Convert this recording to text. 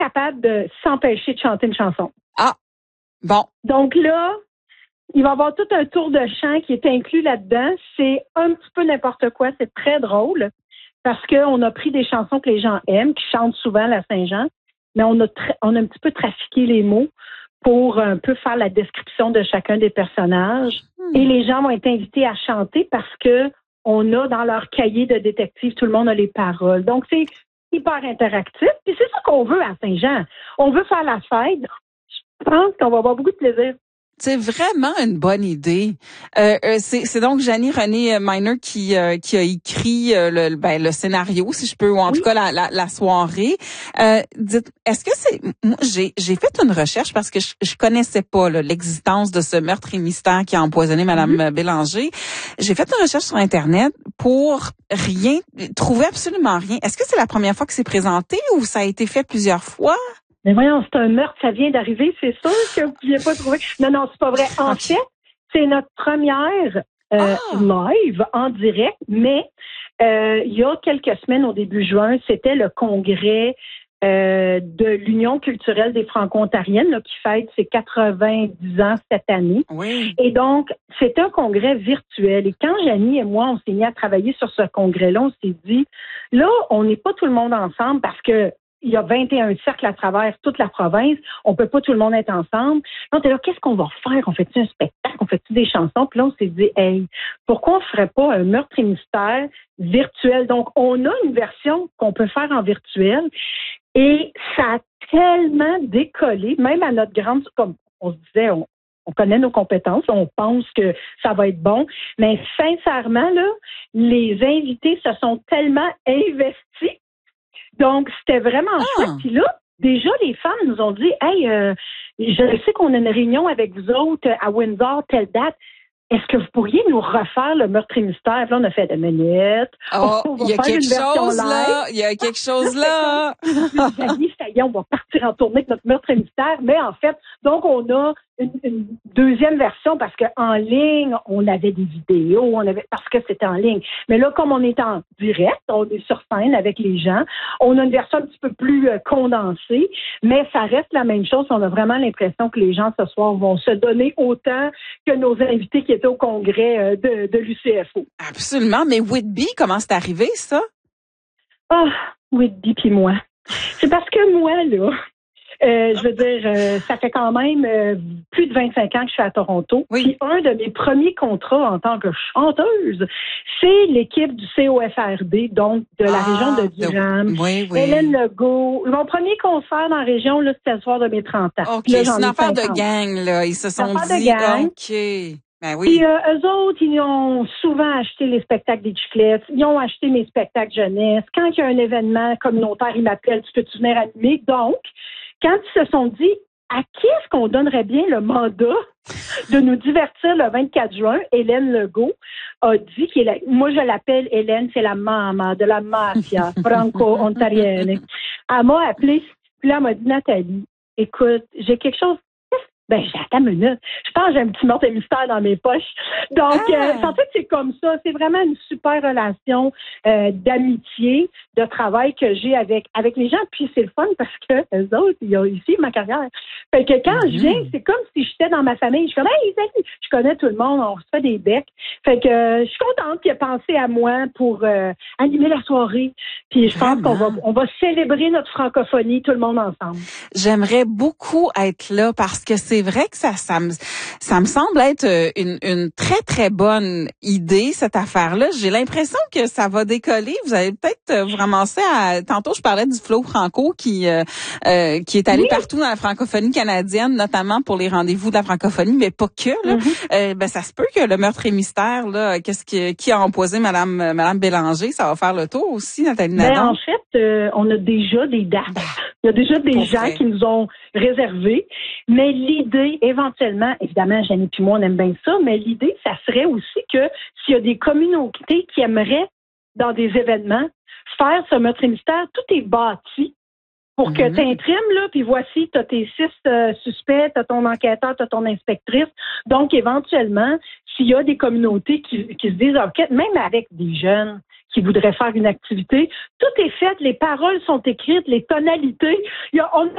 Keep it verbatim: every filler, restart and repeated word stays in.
capable de s'empêcher de chanter une chanson. Ah, bon. Donc là, il va y avoir tout un tour de chant qui est inclus là-dedans. C'est un petit peu n'importe quoi. C'est très drôle parce qu'on a pris des chansons que les gens aiment, qui chantent souvent la Saint-Jean, mais on a, tra- on a un petit peu trafiqué les mots pour un peu faire la description de chacun des personnages. Hmm. Et les gens vont être invités à chanter parce que on a dans leur cahier de détective, tout le monde a les paroles. Donc, c'est hyper interactif. Puis c'est ça qu'on veut à Saint-Jean. On veut faire la fête. Je pense qu'on va avoir beaucoup de plaisir. C'est vraiment une bonne idée. Euh, c'est, c'est donc Janie René Miner qui euh, qui a écrit euh, le ben le scénario, si je peux, ou en oui. tout cas la la, la soirée. Euh, dites, est-ce que c'est moi j'ai j'ai fait une recherche parce que je, je connaissais pas là, l'existence de ce meurtre et mystère qui a empoisonné Madame mm-hmm. Bélanger. J'ai fait une recherche sur Internet pour rien trouver absolument rien. Est-ce que c'est la première fois que c'est présenté ou ça a été fait plusieurs fois? Mais voyons, c'est un meurtre, ça vient d'arriver, c'est sûr que vous ne pouviez pas trouver. Non, non, c'est pas vrai. En fait, c'est notre première euh, ah. live en direct, mais euh, il y a quelques semaines, au début juin, c'était le congrès euh, de l'Union culturelle des Franco-Ontariennes là, qui fête ses quatre-vingt-dix ans cette année. Oui. Et donc, c'est un congrès virtuel. Et quand Janie et moi, on s'est mis à travailler sur ce congrès-là, on s'est dit, là, on n'est pas tout le monde ensemble parce que il y a vingt et un cercles à travers toute la province. On peut pas tout le monde être ensemble. Donc, là, qu'est-ce qu'on va faire? On fait-tu un spectacle? On fait-tu des chansons? Puis là, on s'est dit, hey, pourquoi on ferait pas un meurtre et mystère virtuel? Donc, on a une version qu'on peut faire en virtuel et ça a tellement décollé, même à notre grande, comme on se disait, on, on connaît nos compétences, on pense que ça va être bon, mais sincèrement, là, les invités se sont tellement investis. Donc, c'était vraiment ah. chouette. Puis là, déjà, les femmes nous ont dit, « Hey, euh, je sais qu'on a une réunion avec vous autres à Windsor, telle date. Est-ce que vous pourriez nous refaire le meurtre et mystère? » Là, on a fait de minutes. Oh, il y a quelque chose là. Il y a quelque chose là. Janie, ça y est, on va partir en tournée avec notre meurtre et mystère. Mais en fait, donc, on a une, une deuxième version parce qu'en ligne, on avait des vidéos, on avait parce que c'était en ligne. Mais là, comme on est en direct, on est sur scène avec les gens, on a une version un petit peu plus euh, condensée, mais ça reste la même chose. On a vraiment l'impression que les gens ce soir vont se donner autant que nos invités qui étaient au congrès euh, de, de l'U C F O. Absolument. Mais Whitby, comment c'est arrivé, ça? Ah, Whitby puis moi. C'est parce que moi, là, Euh, je veux dire, euh, ça fait quand même euh, plus de vingt-cinq ans que je suis à Toronto. Oui. Puis un de mes premiers contrats en tant que chanteuse, c'est l'équipe du C O F R D, donc de la ah, région de Durham. De... Oui, oui. Hélène Legault. Mon premier concert dans la région, là, c'était le soir de mes trente ans. OK, là, c'est une affaire de gang, là. Ils se sont dit, de gang. OK. Ben oui. Puis euh, eux autres, ils ont souvent acheté les spectacles des Chiclettes. Ils ont acheté mes spectacles jeunesse. Quand il y a un événement communautaire, ils m'appellent, tu peux-tu venir animer? Donc, quand ils se sont dit, à qui est-ce qu'on donnerait bien le mandat de nous divertir le vingt-quatre juin, Hélène Legault a dit qu'elle a, moi je l'appelle Hélène, c'est la maman de la mafia franco-ontarienne. Elle m'a appelée, puis là elle m'a dit, Nathalie, écoute, j'ai quelque chose. Ben, j'ai attends une minute. Je pense que j'ai un petit meurtre et mystère dans mes poches. Donc, ah. euh, en fait, c'est comme ça. C'est vraiment une super relation euh, d'amitié, de travail que j'ai avec avec les gens. Puis c'est le fun parce que eux autres, ils ont ici ma carrière. Fait que quand mm-hmm. je viens, c'est comme si j'étais dans ma famille. Je suis comme, hey, salut! Je connais tout le monde, on se fait des becs. Fait que euh, je suis contente qu'il ait pensé à moi pour euh, animer la soirée. Puis je pense qu'on va on va célébrer notre francophonie, tout le monde ensemble. J'aimerais beaucoup être là parce que c'est vrai que ça, ça me, ça me semble être une, une très, très bonne idée, cette affaire-là. J'ai l'impression que ça va décoller. Vous allez peut-être vous ramasser à, tantôt, je parlais du Flow Franco qui, euh, euh, qui est allé oui. partout dans la francophonie canadienne, notamment pour les rendez-vous de la francophonie, mais pas que, là. Mm-hmm. Euh, ben, ça se peut que le meurtre et mystère, là, qu'est-ce qui, qui a empoisonné Madame, Madame Bélanger, ça va faire le tour aussi, Nathalie Nadon. Ben, en fait, euh, on a déjà des dates. Il y a déjà des gens vrai. qui nous ont réservé, mais l'idée, éventuellement, évidemment, Janie et moi, on aime bien ça, mais l'idée, ça serait aussi que s'il y a des communautés qui aimeraient, dans des événements, faire ce meurtre et mystère, tout est bâti pour que mm-hmm. tu imprimes, là, puis voici, tu as tes six euh, suspects, tu as ton enquêteur, tu as ton inspectrice. Donc, éventuellement, s'il y a des communautés qui, qui se disent, OK, même avec des jeunes qui voudraient faire une activité, tout est fait, les paroles sont écrites, les tonalités. Il y a, on a